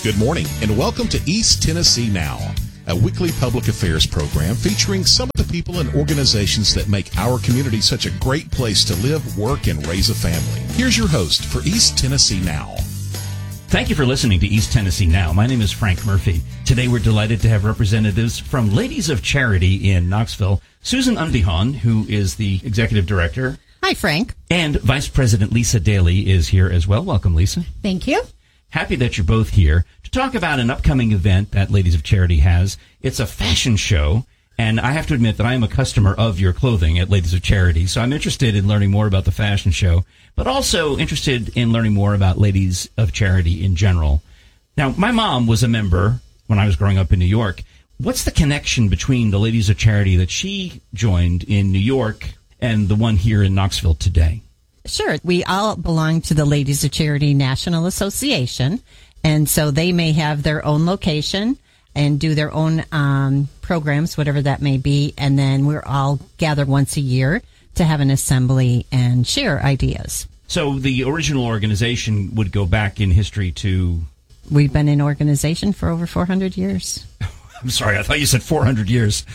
Good morning, and welcome to East Tennessee Now, a weekly public affairs program featuring some of the people and organizations that make our community such a great place to live, work, and raise a family. Here's your host for East Tennessee Now. Thank you for listening to East Tennessee Now. My name is Frank Murphy. Today we're delighted to have representatives from Ladies of Charity in Knoxville, Susan Unbehaun, who is the executive director. Hi, Frank. And Vice President Lisa Daly is here as well. Welcome, Lisa. Thank you. Happy that you're both here to talk about an upcoming event that Ladies of Charity has. It's a fashion show, and I have to admit that I am a customer of your clothing at Ladies of Charity, so I'm interested in learning more about the fashion show, but also interested in learning more about Ladies of Charity in general. Now, my mom was a member when I was growing up in New York. What's the connection between the Ladies of Charity that she joined in New York and the one here in Knoxville today? Sure. We all belong to the Ladies of Charity National Association, and so they may have their own location and do their own programs, whatever that may be, and then we're all gathered once a year to have an assembly and share ideas. So the original organization would go back in history to... We've been in organization for over 400 years. I'm sorry, I thought you said 400 years.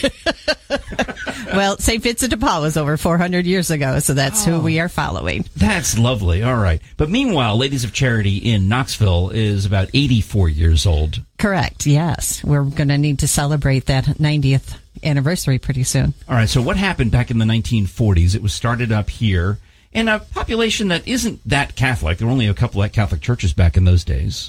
Well, St. Vincent de Paul was over 400 years ago, so that's who we are following. That's lovely. All right. But meanwhile, Ladies of Charity in Knoxville is about 84 years old. Correct, yes. We're going to need to celebrate that 90th anniversary pretty soon. All right. So what happened back in the 1940s? It was started up here in a population that isn't that Catholic. There were only a couple of Catholic churches back in those days.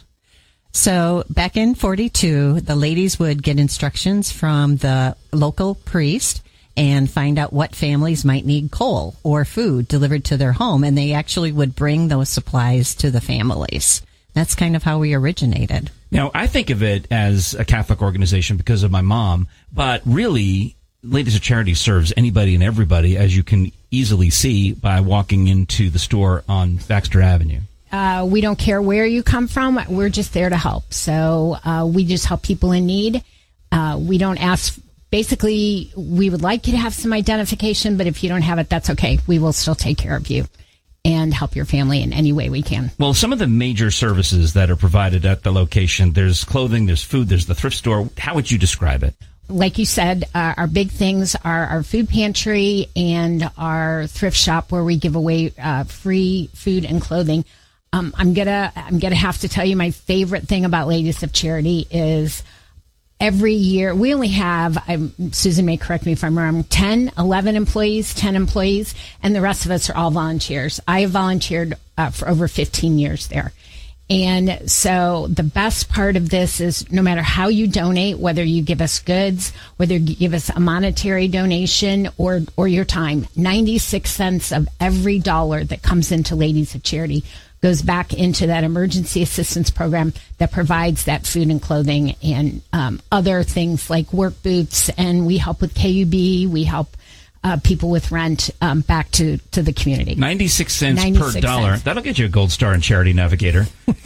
So back in 42, the ladies would get instructions from the local priest and find out what families might need coal or food delivered to their home. And they actually would bring those supplies to the families. That's kind of how we originated. Now, I think of it as a Catholic organization because of my mom, but really, Ladies of Charity serves anybody and everybody, as you can easily see by walking into the store on Baxter Avenue. We don't care where you come from. We're just there to help. So we just help people in need. We don't ask. Basically, we would like you to have some identification, but if you don't have it, that's okay. We will still take care of you and help your family in any way we can. Well, some of the major services that are provided at the location, there's clothing, there's food, there's the thrift store. How would you describe it? Like you said, our big things are our food pantry and our thrift shop where we give away free food and clothing. I'm gonna have to tell you my favorite thing about Ladies of Charity is every year we only have, Susan may correct me if I'm wrong, 10 employees, and the rest of us are all volunteers. I have volunteered for over 15 years there. And so the best part of this is no matter how you donate, whether you give us goods, whether you give us a monetary donation or your time, 96 cents of every dollar that comes into Ladies of Charity goes back into that emergency assistance program that provides that food and clothing and other things like work boots. And we help with KUB. We help people with rent back to the community. 96 cents per dollar. That'll get you a gold star in Charity Navigator. Yeah.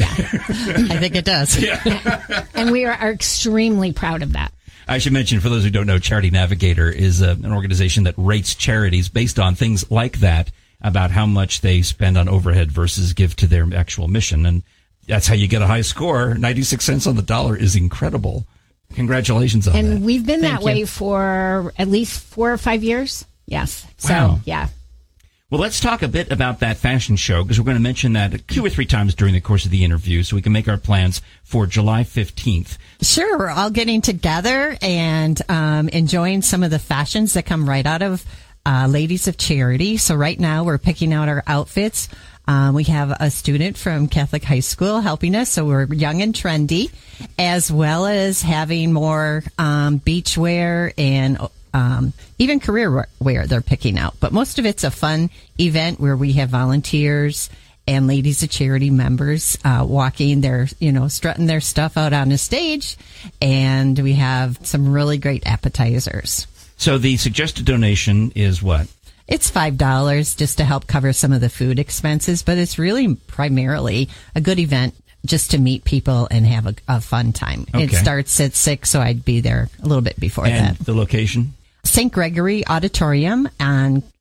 I think it does. Yeah. And we are extremely proud of that. I should mention, for those who don't know, Charity Navigator is an organization that rates charities based on things like that, about how much they spend on overhead versus give to their actual mission. And that's how you get a high score. 96 cents on the dollar is incredible. Congratulations on that. And we've been Thank that way you. for at least 4 or 5 years. Yes. So, Wow. yeah. Well, let's talk a bit about that fashion show, because we're going to mention that 2 or 3 times during the course of the interview so we can make our plans for July 15th. Sure. We're all getting together and enjoying some of the fashions that come right out of Ladies of Charity. So right now we're picking out our outfits. We have a student from Catholic High School helping us, so we're young and trendy, as well as having more beach wear and even career wear they're picking out. But most of it's a fun event where we have volunteers and Ladies of Charity members walking their, strutting their stuff out on the stage, and we have some really great appetizers. So the suggested donation is what? It's $5 just to help cover some of the food expenses, but it's really primarily a good event just to meet people and have a fun time. Okay. It starts at 6, so I'd be there a little bit before that. And the location? St. Gregory Auditorium on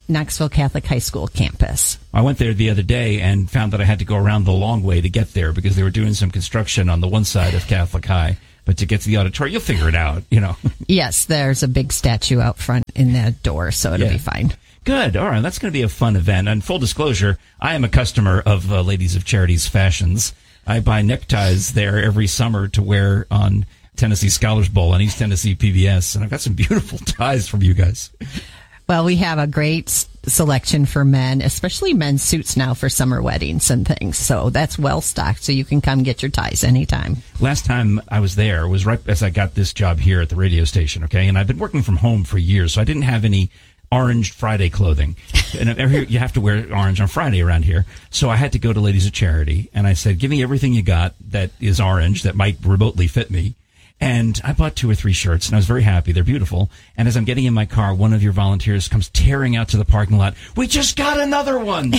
Knoxville Catholic High School campus. I went there the other day and found that I had to go around the long way to get there because they were doing some construction on the one side of Catholic High. But to get to the auditorium, you'll figure it out, Yes, there's a big statue out front in that door, so it'll be fine. Good. All right. That's going to be a fun event. And full disclosure, I am a customer of Ladies of Charity's Fashions. I buy neckties there every summer to wear on Tennessee Scholars Bowl on East Tennessee PBS. And I've got some beautiful ties from you guys. Well, we have a great selection for men, especially men's suits now for summer weddings and things. So that's well stocked, so you can come get your ties anytime. Last time I was there was right as I got this job here at the radio station, okay? And I've been working from home for years, so I didn't have any Orange Friday clothing. And you have to wear orange on Friday around here. So I had to go to Ladies of Charity, and I said, give me everything you got that is orange that might remotely fit me. And I bought 2 or 3 shirts, and I was very happy. They're beautiful. And as I'm getting in my car, one of your volunteers comes tearing out to the parking lot. We just got another one.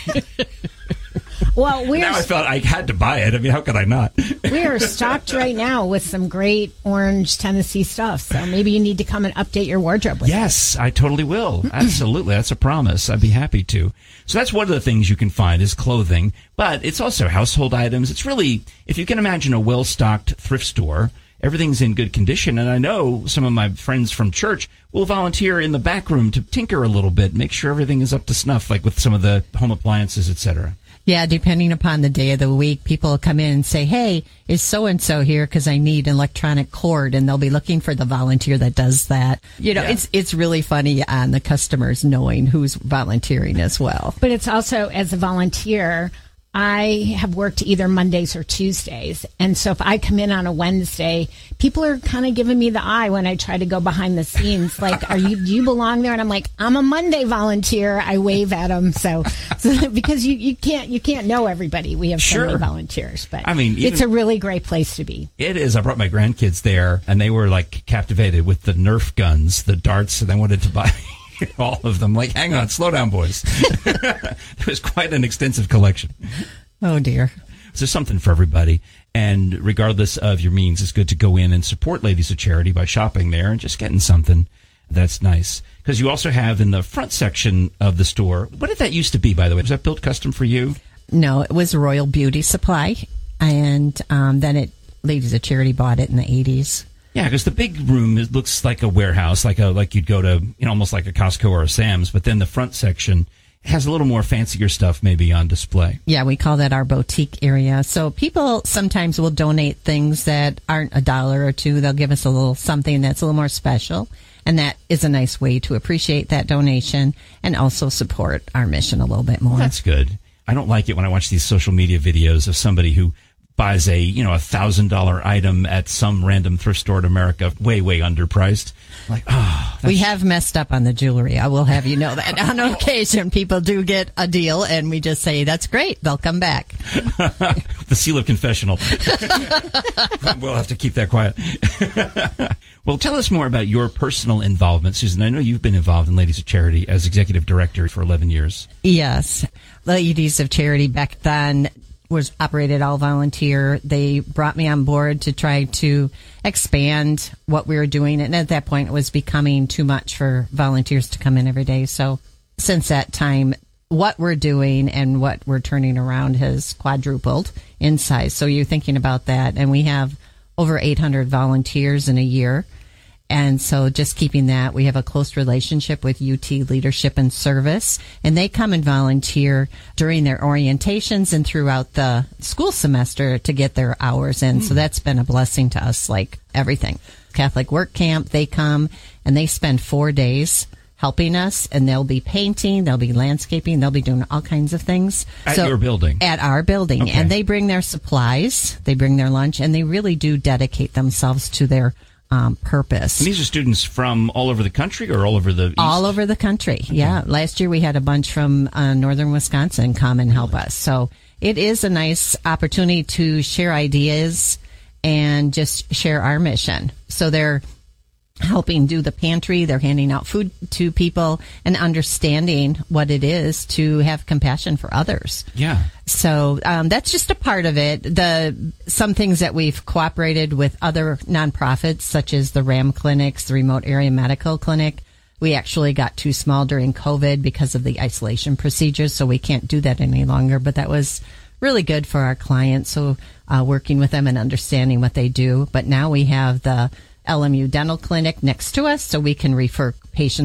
Well, now I felt I had to buy it. I mean, how could I not? We are stocked right now with some great orange Tennessee stuff. So maybe you need to come and update your wardrobe with Yes, I totally will. Absolutely. That's a promise. I'd be happy to. So that's one of the things you can find is clothing, but it's also household items. It's really, if you can imagine a well-stocked thrift store, everything's in good condition. And I know some of my friends from church will volunteer in the back room to tinker a little bit, make sure everything is up to snuff, like with some of the home appliances, etc. Yeah, depending upon the day of the week, people will come in and say, hey, is so-and-so here because I need an electronic cord, and they'll be looking for the volunteer that does that. It's really funny on the customers knowing who's volunteering as well. But it's also, as a volunteer, I have worked either Mondays or Tuesdays. And so if I come in on a Wednesday, people are kind of giving me the eye when I try to go behind the scenes. Like, do you belong there? And I'm like, I'm a Monday volunteer. I wave at them. So because you can't know everybody. We have so many volunteers, but I mean, it's a really great place to be. It is. I brought my grandkids there and they were like captivated with the Nerf guns, the darts, and they wanted to buy all of them. Like, hang on, slow down, boys. It was quite an extensive collection. Oh, dear. So there's something for everybody. And regardless of your means, it's good to go in and support Ladies of Charity by shopping there and just getting something that's nice. Because you also have in the front section of the store, what did that used to be, by the way? Was that built custom for you? No, it was Royal Beauty Supply. And then Ladies of Charity bought it in the 80s. Yeah, because the big room looks like a warehouse, like you'd go to, almost like a Costco or a Sam's. But then the front section has a little more fancier stuff maybe on display. Yeah, we call that our boutique area. So people sometimes will donate things that aren't $1 or $2. They'll give us a little something that's a little more special. And that is a nice way to appreciate that donation and also support our mission a little bit more. Well, that's good. I don't like it when I watch these social media videos of somebody who buys a $1,000 item at some random thrift store in America, way underpriced. Like, we have messed up on the jewelry. I will have you know that. On occasion, people do get a deal, and we just say, that's great. They'll come back. The seal of confessional. We'll have to keep that quiet. Well, tell us more about your personal involvement, Susan. I know you've been involved in Ladies of Charity as executive director for 11 years. Yes. Ladies of Charity back then was operated all volunteer. They brought me on board to try to expand what we were doing. And at that point, it was becoming too much for volunteers to come in every day. So since that time, what we're doing and what we're turning around has quadrupled in size. So you're thinking about that. And we have over 800 volunteers in a year. And so just keeping that, we have a close relationship with UT Leadership and Service, and they come and volunteer during their orientations and throughout the school semester to get their hours in. So that's been a blessing to us, like everything. Catholic Work Camp, they come and they spend 4 days helping us, and they'll be painting, they'll be landscaping, they'll be doing all kinds of things. At your building? At our building. Okay. And they bring their supplies, they bring their lunch, and they really do dedicate themselves to their purpose. And these are students from all over the country or all over the East? All over the country, okay. Yeah. Last year we had a bunch from northern Wisconsin come and help us. So it is a nice opportunity to share ideas and just share our mission. So they're helping do the pantry, they're handing out food to people and understanding what it is to have compassion for others. Yeah. So that's just a part of it. Some things that we've cooperated with other nonprofits, such as the RAM clinics, the Remote Area Medical Clinic. We actually got too small during COVID because of the isolation procedures, so we can't do that any longer. But that was really good for our clients, so working with them and understanding what they do. But now we have the LMU Dental Clinic next to us, so we can refer patients